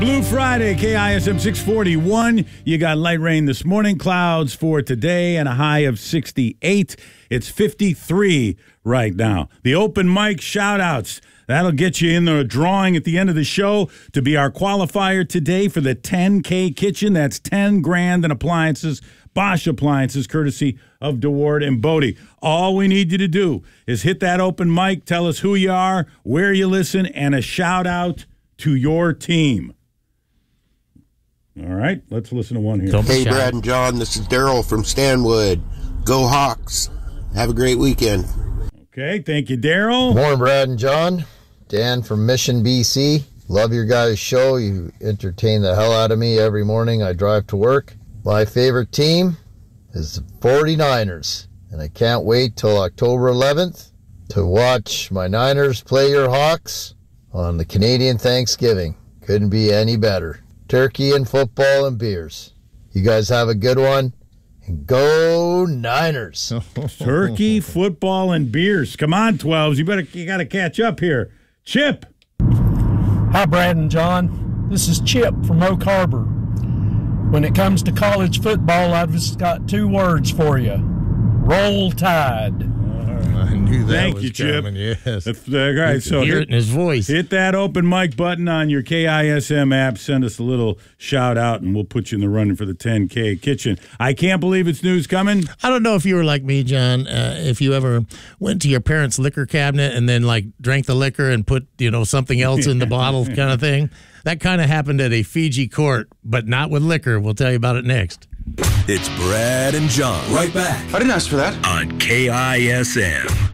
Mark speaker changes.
Speaker 1: Blue Friday, KISM 641. You got light rain this morning, clouds for today, and a high of 68. It's 53 right now. The open mic shout-outs. That'll get you in the drawing at the end of the show to be our qualifier today for the 10K kitchen. That's 10 grand in appliances, Bosch appliances, courtesy of DeWard and Bodie. All we need you to do is hit that open mic, tell us who you are, where you listen, and a shout-out to your team. All right, let's listen to one here.
Speaker 2: Hey, Brad and John, this is Daryl from Stanwood. Go Hawks. Have a great weekend.
Speaker 1: Okay, thank you, Daryl.
Speaker 3: Morning, Brad and John. Dan from Mission, BC. Love your guys' show. You entertain the hell out of me every morning I drive to work. My favorite team is the 49ers, and I can't wait till October 11th to watch my Niners play your Hawks on the Canadian Thanksgiving. Couldn't be any better. Turkey and football and beers. You guys have a good one, and go Niners.
Speaker 1: Turkey, football, and beers. Come on, 12s. You got to catch up here. Chip.
Speaker 4: Hi, Brad and John. This is Chip from Oak Harbor. When it comes to college football, I've just got two words for you. Roll Tide.
Speaker 5: I knew that
Speaker 1: Thank
Speaker 5: was
Speaker 1: you, Chip.
Speaker 5: coming, yes.
Speaker 1: All right, so
Speaker 5: hear it in his voice.
Speaker 1: Hit that open mic button on your KISM app. Send us a little shout out, and we'll put you in the running for the 10K kitchen. I can't believe it's news coming.
Speaker 5: I don't know if you were like me, John. If you ever went to your parents' liquor cabinet and then like drank the liquor and put something else in the bottle, kind of thing. That kind of happened at a Fiji court, but not with liquor. We'll tell you about it next.
Speaker 6: It's Brad and John. Right back.
Speaker 7: I didn't ask for that.
Speaker 6: On KISM.